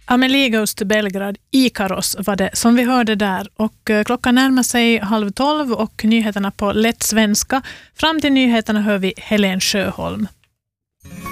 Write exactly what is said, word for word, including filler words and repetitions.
Amelie Goes to Belgrad, Ikaros var det som vi hörde där. Och eh, klockan närmar sig halv tolv och nyheterna på lätt svenska. Fram till nyheterna hör vi Helen Sjöholm.